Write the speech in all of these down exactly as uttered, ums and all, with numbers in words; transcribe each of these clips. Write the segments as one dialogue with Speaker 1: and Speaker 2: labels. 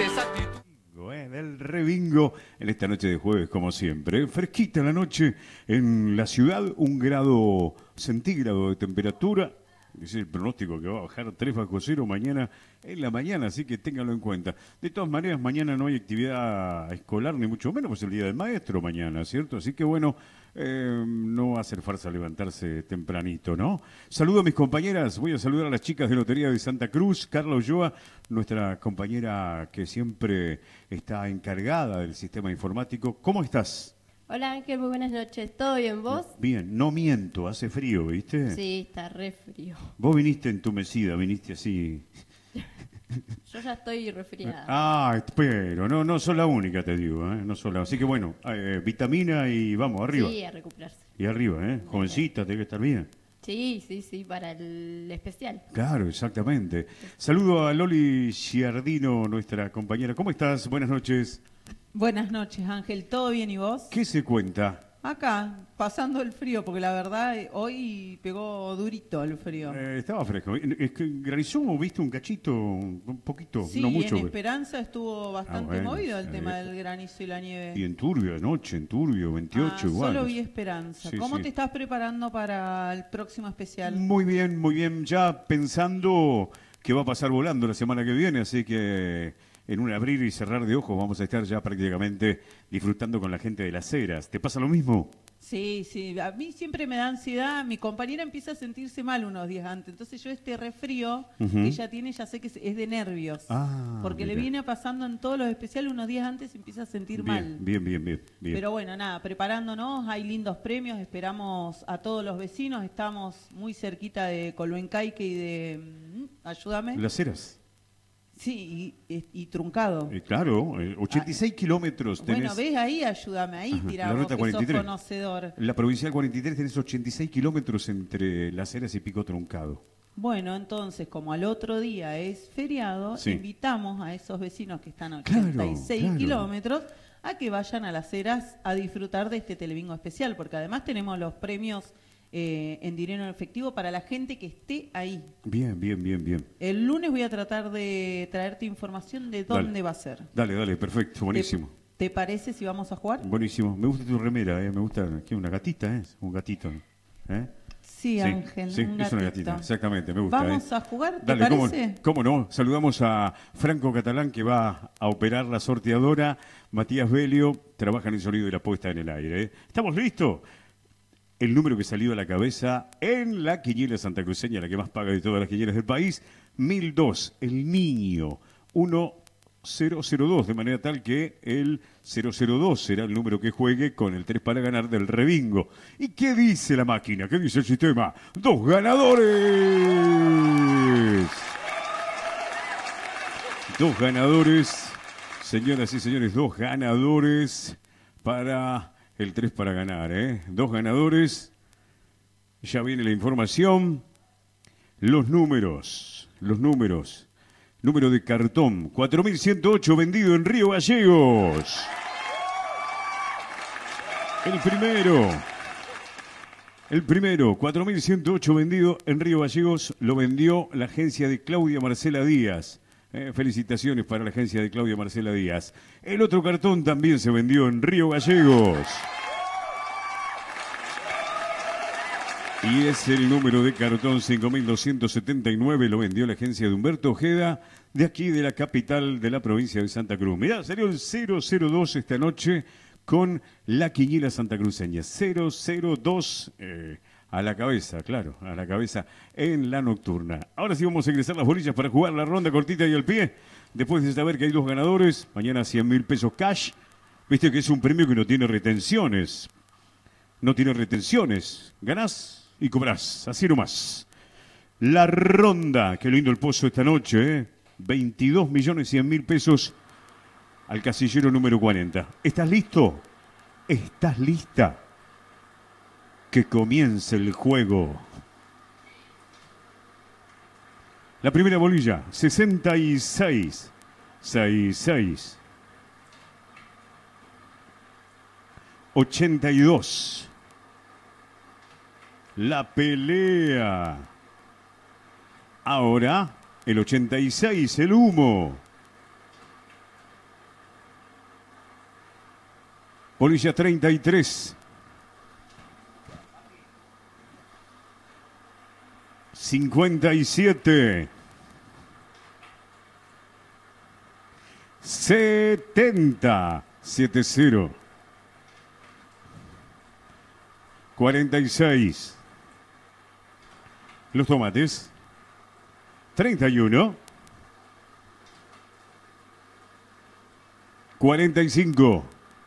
Speaker 1: esa actitud.
Speaker 2: Eh, del Rebingo en esta noche de jueves, como siempre. Fresquita la noche en la ciudad, un grado centígrado de temperatura. Dice el pronóstico que va a bajar tres bajo cero mañana en la mañana, así que ténganlo en cuenta. De todas maneras, mañana no hay actividad escolar, ni mucho menos, pues el Día del Maestro mañana, ¿cierto? Así que bueno, eh, no va a hacer farsa levantarse tempranito, ¿no? Saludo a mis compañeras, voy a saludar a las chicas de Lotería de Santa Cruz, Carla Ulloa, nuestra compañera que siempre está encargada del sistema informático. ¿Cómo estás?
Speaker 3: Hola Ángel, muy buenas noches. ¿Todo bien vos?
Speaker 2: Bien, no miento, hace frío, ¿viste?
Speaker 3: Sí, está re frío.
Speaker 2: Vos viniste entumecida, viniste así.
Speaker 3: Yo ya estoy resfriada.
Speaker 2: Ah, espero, no, no sos la única, te digo, ¿eh? No sos la... Así que bueno, eh, vitamina y vamos, arriba.
Speaker 3: Sí, a recuperarse.
Speaker 2: Y arriba, ¿eh? Jovencita, tiene que estar bien.
Speaker 3: Sí, sí, sí, para el especial.
Speaker 2: Claro, exactamente. Saludo a Loli Giardino, nuestra compañera. ¿Cómo estás? Buenas noches.
Speaker 4: Buenas noches, Ángel. ¿Todo bien y vos?
Speaker 2: ¿Qué se cuenta?
Speaker 4: Acá, pasando el frío, porque la verdad eh, hoy pegó durito el frío.
Speaker 2: Eh, estaba fresco. Es que granizó, viste, un cachito, un poquito,
Speaker 4: Sí,
Speaker 2: no mucho.
Speaker 4: en
Speaker 2: pero-
Speaker 4: Esperanza estuvo bastante
Speaker 2: Ah, bueno,
Speaker 4: movido el
Speaker 2: sí.
Speaker 4: tema del granizo y la nieve.
Speaker 2: Y en Turbio, anoche, en Turbio, veintiocho
Speaker 4: Ah,
Speaker 2: igual.
Speaker 4: solo vi Esperanza.
Speaker 2: Sí,
Speaker 4: ¿Cómo
Speaker 2: sí.
Speaker 4: te estás preparando para el próximo especial?
Speaker 2: Muy bien, muy bien. Ya pensando que va a pasar volando la semana que viene, así que en un abrir y cerrar de ojos vamos a estar ya prácticamente disfrutando con la gente de Las Heras. ¿Te pasa lo mismo?
Speaker 4: Sí, sí, a mí siempre me da ansiedad, mi compañera empieza a sentirse mal unos días antes, entonces yo este resfrío
Speaker 2: Ujú.
Speaker 4: que ella tiene ya sé que es es de nervios,
Speaker 2: Ah,
Speaker 4: porque le
Speaker 2: mira.
Speaker 4: viene pasando en todos los especiales unos días antes y empieza a sentir mal.
Speaker 2: Bien, bien, bien, bien, bien.
Speaker 4: Pero bueno, nada, preparándonos, hay lindos premios, esperamos a todos los vecinos, estamos muy cerquita de Colbencaique y de... mm, ayúdame.
Speaker 2: Las Heras.
Speaker 4: Sí, y, y- y truncado.
Speaker 2: Eh, claro, eh, ochenta y seis kilómetros tenés.
Speaker 4: Bueno, ves ahí, ayúdame, ahí
Speaker 2: Ajá,
Speaker 4: tiramos,
Speaker 2: la ruta
Speaker 4: que
Speaker 2: cuarenta y
Speaker 4: sos
Speaker 2: tres.
Speaker 4: conocedor.
Speaker 2: La provincial cuarenta y tres tenés ochenta y seis kilómetros entre Las Heras y Pico Truncado.
Speaker 4: Bueno, entonces, como al otro día es feriado,
Speaker 2: Sí.
Speaker 4: invitamos a esos vecinos que están a
Speaker 2: Claro,
Speaker 4: ochenta y seis
Speaker 2: claro.
Speaker 4: kilómetros a que vayan a Las Heras a disfrutar de este Telebingo especial, porque además tenemos los premios eh, en dinero en efectivo para la gente que esté ahí.
Speaker 2: Bien, bien, bien, bien.
Speaker 4: El lunes voy a tratar de traerte información de
Speaker 2: Dale.
Speaker 4: dónde va a ser.
Speaker 2: Dale, dale, perfecto, buenísimo.
Speaker 4: ¿Te, te parece si vamos a jugar?
Speaker 2: Buenísimo. Me gusta tu remera, eh, me gusta. ¿Qué? Una gatita, ¿eh? Un gatito. ¿Eh?
Speaker 4: Sí, Ángel,
Speaker 2: sí,
Speaker 4: un
Speaker 2: es una
Speaker 4: gatito.
Speaker 2: gatita, exactamente, me gusta.
Speaker 4: ¿Vamos
Speaker 2: ¿eh?
Speaker 4: a jugar? ¿Te
Speaker 2: Dale, ¿cómo,
Speaker 4: parece?
Speaker 2: cómo no? Saludamos a Franco Catalán, que va a operar la sorteadora. Matías Belio, trabaja en el sonido y la puesta en el aire. ¿eh? ¿Estamos listos? El número que salió a la cabeza en la quiniela santacruceña, la que más paga de todas las quinielas del país, mil dos, el niño, uno cero cero dos, de manera tal que el cero cero dos será el número que juegue con el tres para ganar del Rebingo. ¿Y qué dice la máquina? ¿Qué dice el sistema? ¡Dos ganadores! Dos ganadores, señoras y señores, dos ganadores para el tres para ganar, ¿eh? Dos ganadores. Ya viene la información. Los números, los números. Número de cartón, cuatro mil ciento ocho vendido en Río Gallegos. El primero, el primero, cuatro mil ciento ocho vendido en Río Gallegos, lo vendió la agencia de Claudia Marcela Díaz. Eh, felicitaciones para la agencia de Claudia Marcela Díaz. El otro cartón también se vendió en Río Gallegos. Y es el número de cartón cinco mil doscientos setenta y nueve, lo vendió la agencia de Humberto Ojeda, de aquí de la capital de la provincia de Santa Cruz. Mirá, salió el cero cero dos esta noche con la quiniela santacruceña. cero cero dos eh, a la cabeza, claro, a la cabeza en la nocturna. Ahora sí vamos a ingresar las bolillas para jugar la ronda cortita y al pie. Después de saber que hay dos ganadores, mañana cien mil pesos cash. Viste que es un premio que no tiene retenciones. No tiene retenciones. Ganás y cobrás, así nomás. La ronda, qué lindo el pozo esta noche, ¿eh? veintidós millones cien mil pesos al casillero número cuarenta. ¿Estás listo? ¿Estás lista? Que comience el juego. La primera bolilla, sesenta y seis. sesenta y seis. ochenta y dos. La pelea. Ahora, el ochenta y seis, el humo. Bolilla treinta y tres. cincuenta y siete. setenta. siete cero. cuarenta y seis. Los tomates. treinta y uno. cuarenta y cinco.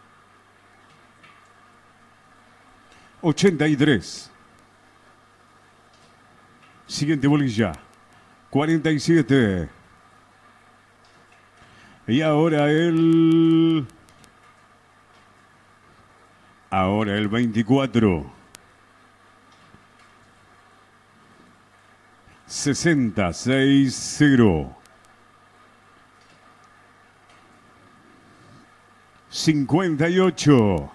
Speaker 2: ochenta y tres. Siguiente bolilla. cuarenta y siete. Y ahora el... Ahora el veinticuatro. sesenta, seis cero. cincuenta y ocho.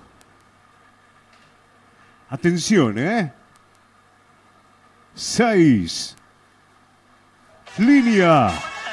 Speaker 2: Atención, ¿eh? seis. Línea.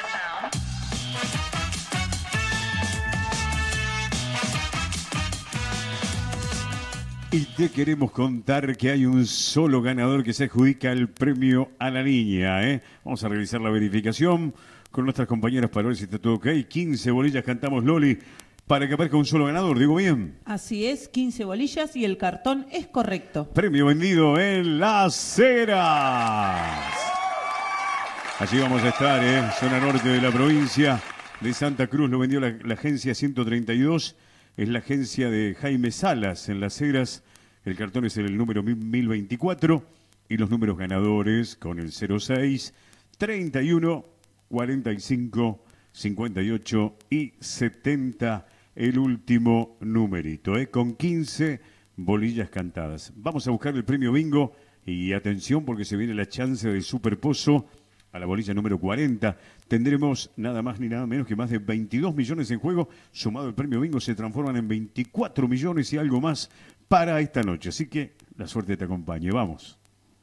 Speaker 2: Y te queremos contar que hay un solo ganador que se adjudica el premio a la niña, ¿eh? Vamos a realizar la verificación con nuestras compañeras para ver si está todo ok. quince bolillas cantamos, Loli, para que aparezca un solo ganador, ¿digo bien?
Speaker 4: Así es, quince bolillas y el cartón es correcto.
Speaker 2: Premio vendido en Las Heras. Allí vamos a estar, ¿eh? Zona norte de la provincia de Santa Cruz. Lo vendió la, la agencia ciento treinta y dos. Es la agencia de Jaime Salas en Las Heras. El cartón es el número mil veinticuatro. Y los números ganadores con el cero seis, treinta y uno, cuarenta y cinco, cincuenta y ocho y setenta. El último numerito, ¿eh? Con quince bolillas cantadas. Vamos a buscar el premio bingo. Y atención porque se viene la chance de superpozo a la bolilla número cuarenta. Tendremos nada más ni nada menos que más de veintidós millones en juego. Sumado el premio bingo se transforman en veinticuatro millones y algo más para esta noche. Así que la suerte te acompañe. Vamos.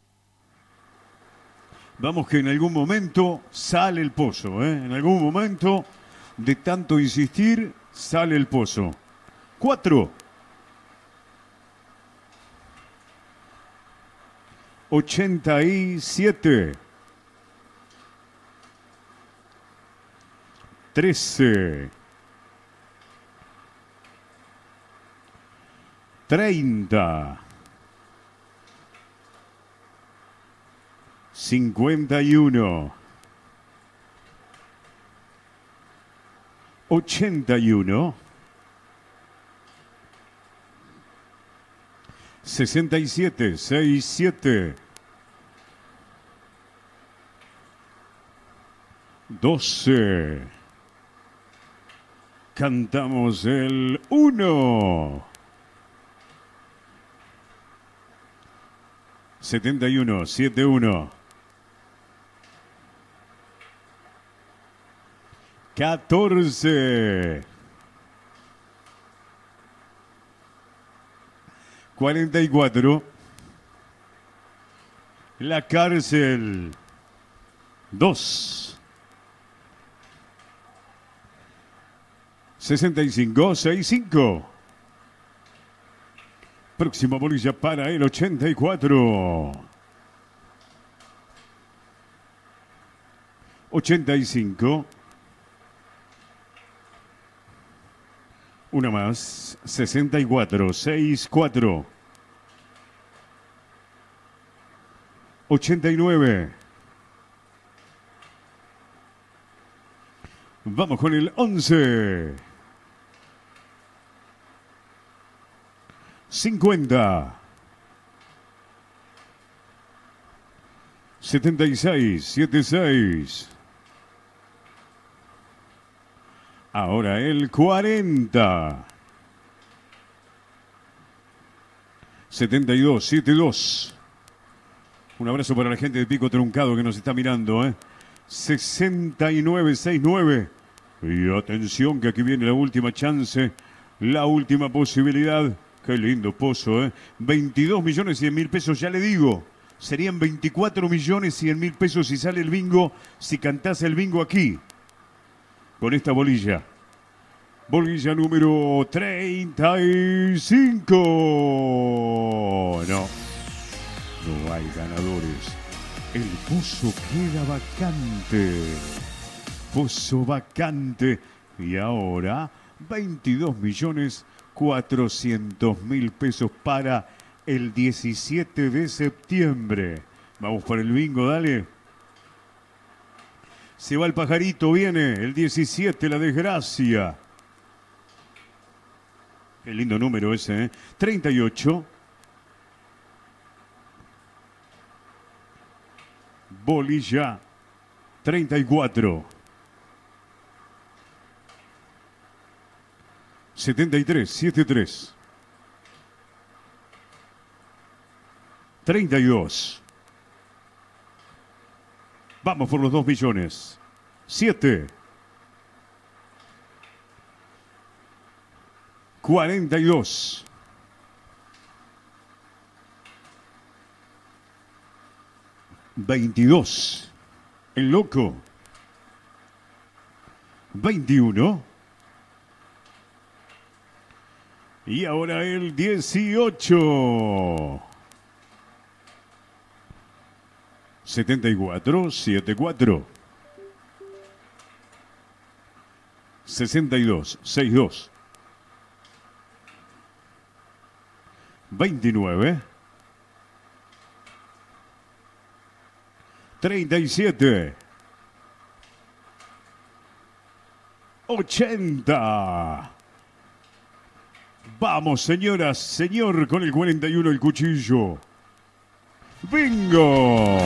Speaker 2: Vamos que en algún momento sale el pozo, ¿eh? En algún momento de tanto insistir sale el pozo. Cuatro. Ochenta y siete. Trece. Treinta. Cincuenta y uno. Ochenta y uno. Sesenta y siete. Seis, siete. Doce. Cantamos el uno. setenta y uno, setenta y uno. catorce. cuarenta y cuatro. La cárcel. dos. sesenta y cinco, sesenta y cinco. Próxima bolilla para el ochenta y cuatro. ochenta y cinco. Una más. sesenta y cuatro, sesenta y cuatro. ochenta y nueve. Vamos con el once. cincuenta. setenta y seis, setenta y seis. Ahora el cuarenta. setenta y dos, setenta y dos. Un abrazo para la gente de Pico Truncado que nos está mirando, ¿eh? sesenta y nueve, sesenta y nueve. Y atención que aquí viene la última chance, la última posibilidad. Qué lindo pozo, ¿eh? veintidós millones cien mil pesos, ya le digo. Serían veinticuatro millones cien mil pesos si sale el bingo, si cantás el bingo aquí. Con esta bolilla. Bolilla número treinta y cinco. No, no hay ganadores. El pozo queda vacante. Pozo vacante. Y ahora veintidós millones cuatrocientos mil pesos para el diecisiete de septiembre. Vamos para el bingo, dale. Se va el pajarito, viene el diecisiete, la desgracia. Qué lindo número ese, ¿eh? treinta y ocho. Bolilla, treinta y cuatro. setenta y tres, setenta y tres. treinta y dos. Vamos por los dos millones. siete. cuarenta y dos. veintidós. El loco. veintiuno. Y ahora el dieciocho. setenta y cuatro, setenta y cuatro. sesenta y dos, sesenta y dos. veintinueve. treinta y siete. ochenta. Vamos, señoras, señor, con el cuarenta y uno el cuchillo. ¡Bingo!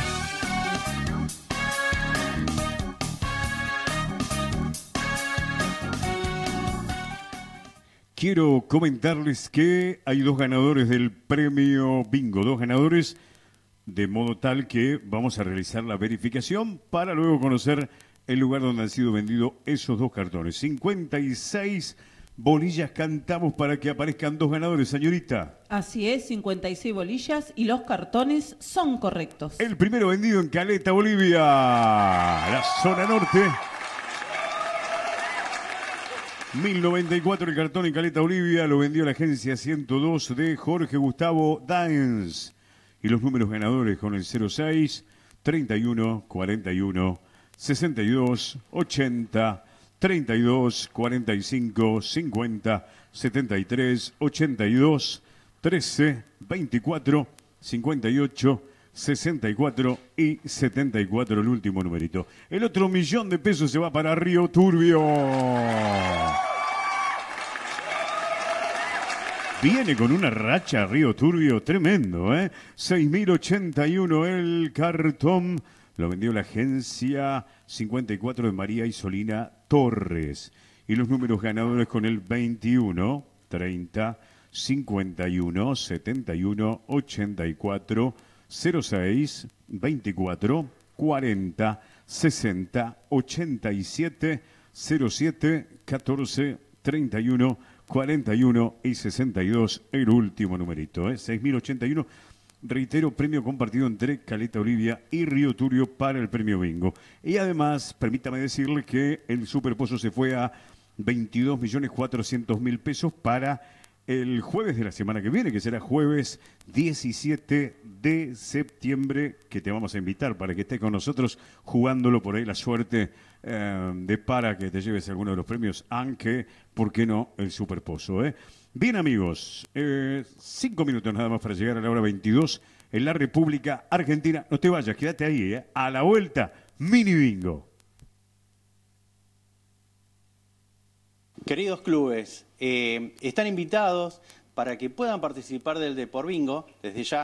Speaker 2: Quiero comentarles que hay dos ganadores del premio Bingo, dos ganadores, de modo tal que vamos a realizar la verificación para luego conocer el lugar donde han sido vendidos esos dos cartones. cincuenta y seis bolillas cantamos para que aparezcan dos ganadores, señorita.
Speaker 4: Así es, cincuenta y seis bolillas y los cartones son correctos.
Speaker 2: El primero vendido en Caleta, Bolivia, la zona norte. mil noventa y cuatro el cartón en Caleta, Bolivia, lo vendió la agencia ciento dos de Jorge Gustavo Daens. Y los números ganadores con el cero seis, treinta y uno, cuarenta y uno, sesenta y dos, ochenta, treinta y dos, cuarenta y cinco, cincuenta, setenta y tres, ochenta y dos, trece, veinticuatro, cincuenta y ocho, sesenta y cuatro y setenta y cuatro, el último numerito. El otro millón de pesos se va para Río Turbio. Viene con una racha Río Turbio tremendo, ¿eh? seis mil ochenta y uno el cartón. Lo vendió la agencia cincuenta y cuatro de María Isolina Torres. Y los números ganadores con el veintiuno, treinta, cincuenta y uno, setenta y uno, ochenta y cuatro, cero seis, veinticuatro, cuarenta, sesenta, ochenta y siete, cero siete, catorce, treinta y uno, cuarenta y uno y sesenta y dos, el último numerito, ¿eh? seis mil ochenta y uno. Reitero, premio compartido entre Caleta, Bolivia y Río Turbio para el premio Bingo. Y además, permítame decirle que el Superpozo se fue a veintidós millones cuatrocientos mil pesos para el jueves de la semana que viene, que será jueves diecisiete de septiembre, que te vamos a invitar para que estés con nosotros jugándolo por ahí la suerte eh, de para que te lleves alguno de los premios, aunque, ¿por qué no?, el Superpozo, ¿eh? Bien, amigos, eh, cinco minutos nada más para llegar a la hora veintidós en la República Argentina. No te vayas, quédate ahí, ¿eh? A la vuelta, mini bingo.
Speaker 1: Queridos clubes, eh, están invitados para que puedan participar del Depor Bingo desde ya.